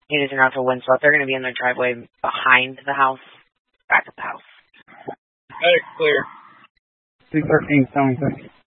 He doesn't know to windswept. They're going to be in their driveway behind the house, back of the house. That is clear. 213, Stone.